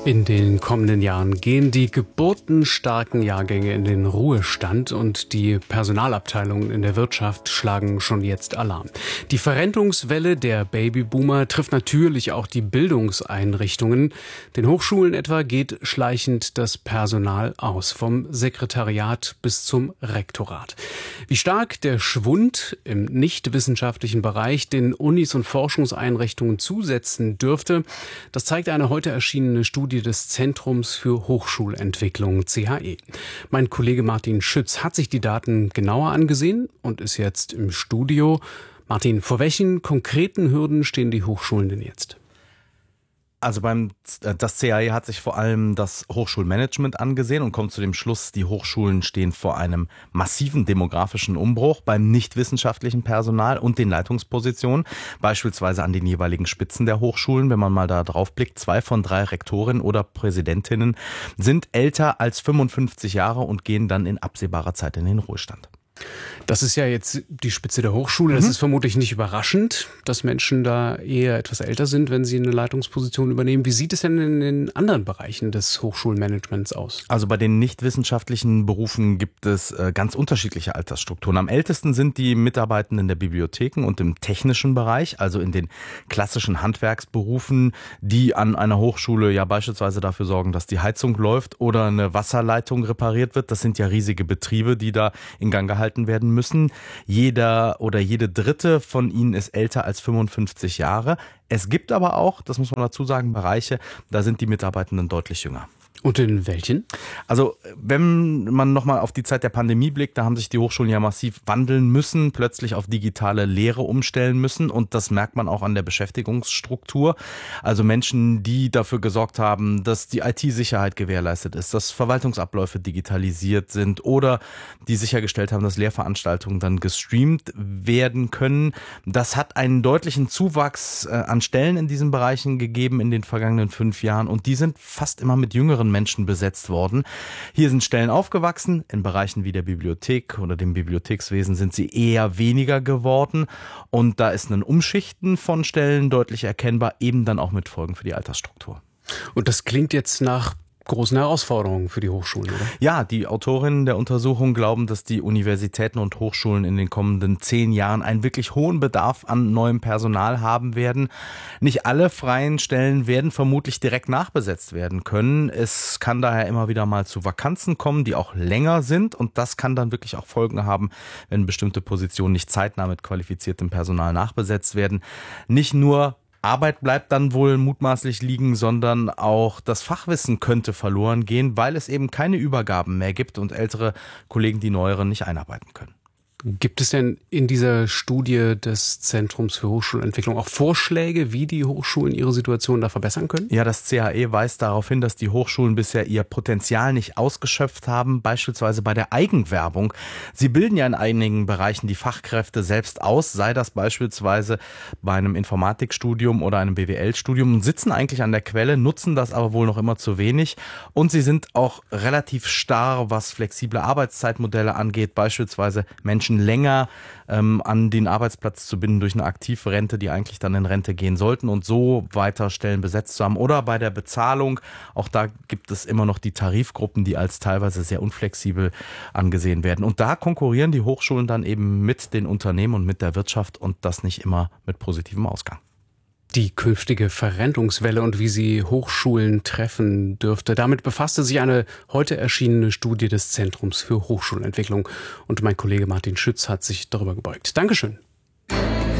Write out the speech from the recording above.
In den kommenden Jahren gehen die geburtenstarken Jahrgänge in den Ruhestand und die Personalabteilungen in der Wirtschaft schlagen schon jetzt Alarm. Die Verrentungswelle der Babyboomer trifft natürlich auch die Bildungseinrichtungen. Den Hochschulen etwa geht schleichend das Personal aus, vom Sekretariat bis zum Rektorat. Wie stark der Schwund im nichtwissenschaftlichen Bereich den Unis und Forschungseinrichtungen zusetzen dürfte, das zeigt eine heute erschienene Studie des Zentrums für Hochschulentwicklung CHE. Mein Kollege Martin Schütz hat sich die Daten genauer angesehen und ist jetzt im Studio. Martin, vor welchen konkreten Hürden stehen die Hochschulen denn jetzt? Also das CHE hat sich vor allem das Hochschulmanagement angesehen und kommt zu dem Schluss, die Hochschulen stehen vor einem massiven demografischen Umbruch beim nichtwissenschaftlichen Personal und den Leitungspositionen, beispielsweise an den jeweiligen Spitzen der Hochschulen. Wenn man mal da drauf blickt, 2 von 3 Rektorinnen oder Präsidentinnen sind älter als 55 Jahre und gehen dann in absehbarer Zeit in den Ruhestand. Das ist ja jetzt die Spitze der Hochschule. Das ist vermutlich nicht überraschend, dass Menschen da eher etwas älter sind, wenn sie eine Leitungsposition übernehmen. Wie sieht es denn in den anderen Bereichen des Hochschulmanagements aus? Also bei den nichtwissenschaftlichen Berufen gibt es ganz unterschiedliche Altersstrukturen. Am ältesten sind die Mitarbeitenden der Bibliotheken und im technischen Bereich, also in den klassischen Handwerksberufen, die an einer Hochschule ja beispielsweise dafür sorgen, dass die Heizung läuft oder eine Wasserleitung repariert wird. Das sind ja riesige Betriebe, die da in Gang gehalten werden müssen. Jeder oder jede Dritte von ihnen ist älter als 55 Jahre. Es gibt aber auch, das muss man dazu sagen, Bereiche, da sind die Mitarbeitenden deutlich jünger. Und in welchen? Also wenn man nochmal auf die Zeit der Pandemie blickt, da haben sich die Hochschulen ja massiv wandeln müssen, plötzlich auf digitale Lehre umstellen müssen und das merkt man auch an der Beschäftigungsstruktur. Also Menschen, die dafür gesorgt haben, dass die IT-Sicherheit gewährleistet ist, dass Verwaltungsabläufe digitalisiert sind oder die sichergestellt haben, dass Lehrveranstaltungen dann gestreamt werden können. Das hat einen deutlichen Zuwachs an Stellen in diesen Bereichen gegeben in den vergangenen 5 Jahren und die sind fast immer mit jüngeren Menschen besetzt worden. Hier sind Stellen aufgewachsen. In Bereichen wie der Bibliothek oder dem Bibliothekswesen sind sie eher weniger geworden. Und da ist ein Umschichten von Stellen deutlich erkennbar, eben dann auch mit Folgen für die Altersstruktur. Und das klingt jetzt nach großen Herausforderungen für die Hochschulen, oder? Ja, die Autorinnen der Untersuchung glauben, dass die Universitäten und Hochschulen in den kommenden 10 Jahren einen wirklich hohen Bedarf an neuem Personal haben werden. Nicht alle freien Stellen werden vermutlich direkt nachbesetzt werden können. Es kann daher immer wieder mal zu Vakanzen kommen, die auch länger sind. Und das kann dann wirklich auch Folgen haben, wenn bestimmte Positionen nicht zeitnah mit qualifiziertem Personal nachbesetzt werden. Nicht nur Arbeit bleibt dann wohl mutmaßlich liegen, sondern auch das Fachwissen könnte verloren gehen, weil es eben keine Übergaben mehr gibt und ältere Kollegen die neueren nicht einarbeiten können. Gibt es denn in dieser Studie des Zentrums für Hochschulentwicklung auch Vorschläge, wie die Hochschulen ihre Situation da verbessern können? Ja, das CHE weist darauf hin, dass die Hochschulen bisher ihr Potenzial nicht ausgeschöpft haben, beispielsweise bei der Eigenwerbung. Sie bilden ja in einigen Bereichen die Fachkräfte selbst aus, sei das beispielsweise bei einem Informatikstudium oder einem BWL-Studium und sitzen eigentlich an der Quelle, nutzen das aber wohl noch immer zu wenig. Und sie sind auch relativ starr, was flexible Arbeitszeitmodelle angeht, beispielsweise Menschen länger an den Arbeitsplatz zu binden durch eine Aktivrente, die eigentlich dann in Rente gehen sollten und so weiter Stellen besetzt zu haben. Oder bei der Bezahlung, auch da gibt es immer noch die Tarifgruppen, die als teilweise sehr unflexibel angesehen werden. Und da konkurrieren die Hochschulen dann eben mit den Unternehmen und mit der Wirtschaft und das nicht immer mit positivem Ausgang. Die künftige Verrentungswelle und wie sie Hochschulen treffen dürfte. Damit befasste sich eine heute erschienene Studie des Zentrums für Hochschulentwicklung. Und mein Kollege Martin Schütz hat sich darüber gebeugt. Dankeschön.